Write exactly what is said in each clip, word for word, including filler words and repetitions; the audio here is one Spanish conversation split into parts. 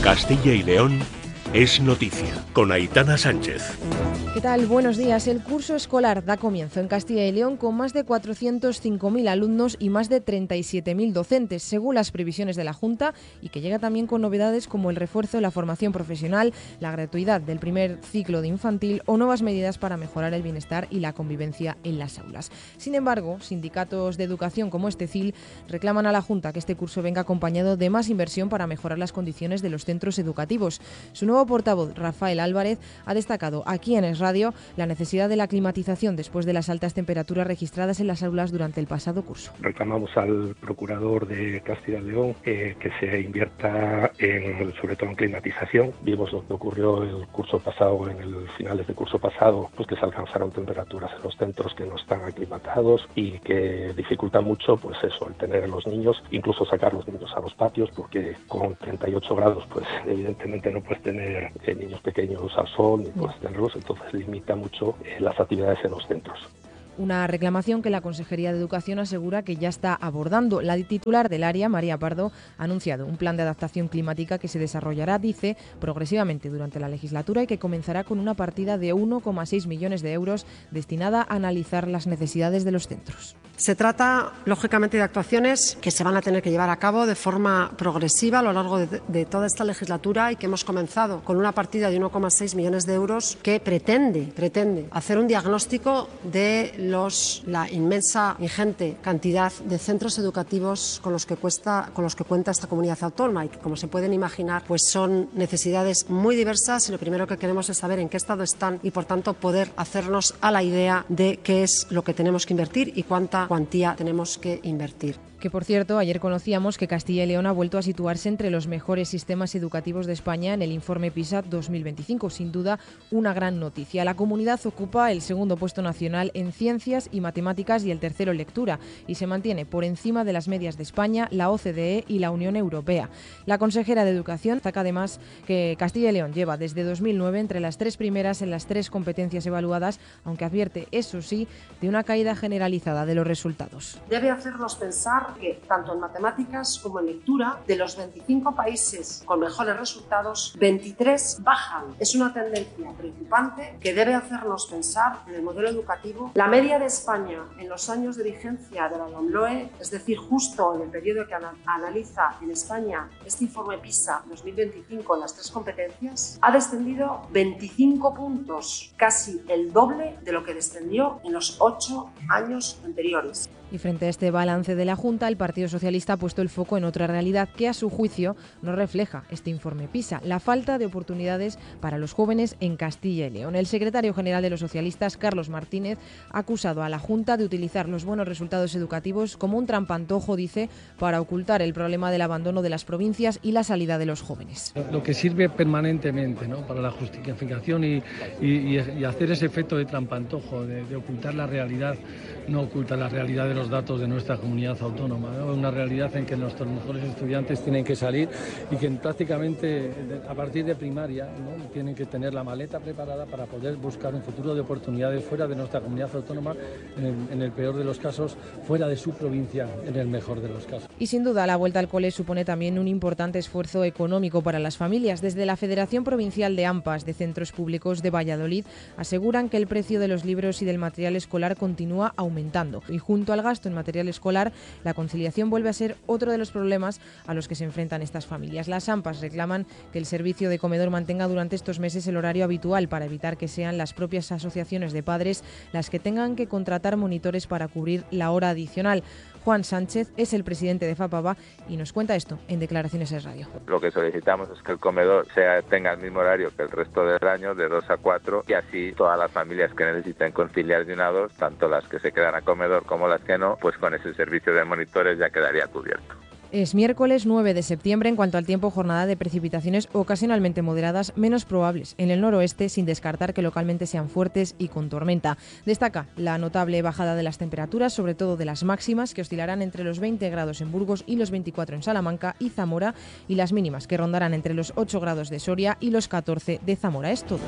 Castilla y León es noticia, con Aitana Sánchez. ¿Qué tal? Buenos días. El curso escolar da comienzo en Castilla y León con más de cuatrocientos cinco mil alumnos y más de treinta y siete mil docentes, según las previsiones de la Junta, y que llega también con novedades como el refuerzo de la formación profesional, la gratuidad del primer ciclo de infantil o nuevas medidas para mejorar el bienestar y la convivencia en las aulas. Sin embargo, sindicatos de educación como Estecil reclaman a la Junta que este curso venga acompañado de más inversión para mejorar las condiciones de los centros educativos. Su nuevo portavoz, Rafael Álvarez, ha destacado aquí en Es Radio la necesidad de la climatización después de las altas temperaturas registradas en las aulas durante el pasado curso. Reclamamos al procurador de Castilla y León eh, que se invierta en, sobre todo en climatización. Vimos lo que ocurrió el curso pasado, en el finales del curso pasado, pues que se alcanzaron temperaturas en los centros que no están aclimatados y que dificulta mucho, pues eso, el tener a los niños, incluso sacar los niños a los patios, porque con treinta y ocho grados, pues evidentemente no puedes tener eh, niños pequeños al sol, ni puedes tenerlos, entonces limita mucho eh, las actividades en los centros. Una reclamación que la Consejería de Educación asegura que ya está abordando. La titular del área, María Pardo, ha anunciado un plan de adaptación climática que se desarrollará, dice, progresivamente durante la legislatura y que comenzará con una partida de uno coma seis millones de euros destinada a analizar las necesidades de los centros. Se trata, lógicamente, de actuaciones que se van a tener que llevar a cabo de forma progresiva a lo largo de, de toda esta legislatura y que hemos comenzado con una partida de uno coma seis millones de euros que pretende, pretende hacer un diagnóstico de los, la inmensa, ingente cantidad de centros educativos con los que cuesta, con los que cuenta esta comunidad autónoma y que, como se pueden imaginar, pues son necesidades muy diversas y lo primero que queremos es saber en qué estado están y, por tanto, poder hacernos a la idea de qué es lo que tenemos que invertir y cuánta cuantía tenemos que invertir. Que, por cierto, ayer conocíamos que Castilla y León ha vuelto a situarse entre los mejores sistemas educativos de España en el informe PISA dos mil veinticinco. Sin duda, una gran noticia. La comunidad ocupa el segundo puesto nacional en ciencias y matemáticas y el tercero en lectura y se mantiene por encima de las medias de España, la O C D E y la Unión Europea. La consejera de Educación destaca además que Castilla y León lleva desde dos mil nueve entre las tres primeras en las tres competencias evaluadas, aunque advierte, eso sí, de una caída generalizada de los resultados. Debe hacernos pensar que tanto en matemáticas como en lectura, de los veinticinco países con mejores resultados, veintitrés bajan. Es una tendencia preocupante que debe hacernos pensar en el modelo educativo. La media de España en los años de vigencia de la LOMLOE, es decir, justo en el periodo que analiza en España este informe PISA dos mil veinticinco en las tres competencias, ha descendido veinticinco puntos, casi el doble de lo que descendió en los ocho años anteriores. Y frente a este balance de la Junta, el Partido Socialista ha puesto el foco en otra realidad que, a su juicio, no refleja este informe PISA: la falta de oportunidades para los jóvenes en Castilla y León. El secretario general de los socialistas, Carlos Martínez, ha acusado a la Junta de utilizar los buenos resultados educativos como un trampantojo, dice, para ocultar el problema del abandono de las provincias y la salida de los jóvenes. Lo que sirve permanentemente, ¿no?, para la justificación y, y, y hacer ese efecto de trampantojo, de, de ocultar la realidad, no oculta la realidad de los datos de nuestra comunidad autónoma, ¿no? Una realidad en que nuestros mejores estudiantes tienen que salir y que prácticamente a partir de primaria, ¿no?, tienen que tener la maleta preparada para poder buscar un futuro de oportunidades fuera de nuestra comunidad autónoma, en el, en el peor de los casos, fuera de su provincia, en el mejor de los casos. Y sin duda la vuelta al cole supone también un importante esfuerzo económico para las familias. Desde la Federación Provincial de AMPAs de Centros Públicos de Valladolid aseguran que el precio de los libros y del material escolar continúa aumentando y, junto al gasto en material escolar, la conciliación vuelve a ser otro de los problemas a los que se enfrentan estas familias. Las AMPAs reclaman que el servicio de comedor mantenga durante estos meses el horario habitual para evitar que sean las propias asociaciones de padres las que tengan que contratar monitores para cubrir la hora adicional. Juan Sánchez es el presidente de FAPAVA y nos cuenta esto en Declaraciones Es Radio. Lo que solicitamos es que el comedor sea, tenga el mismo horario que el resto del año, de dos a cuatro, y así todas las familias que necesiten conciliar de una a dos, tanto las que se quedan a comedor como las que no, pues con ese servicio de monitores ya quedaría cubierto. Es miércoles nueve de septiembre. En cuanto al tiempo, jornada de precipitaciones ocasionalmente moderadas, menos probables en el noroeste, sin descartar que localmente sean fuertes y con tormenta. Destaca la notable bajada de las temperaturas, sobre todo de las máximas, que oscilarán entre los veinte grados en Burgos y los veinticuatro en Salamanca y Zamora, y las mínimas, que rondarán entre los ocho grados de Soria y los catorce de Zamora. Es todo.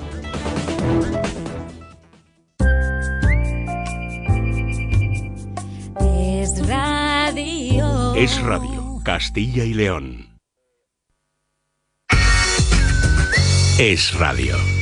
Es radio. Es Radio, Castilla y León. Es Radio.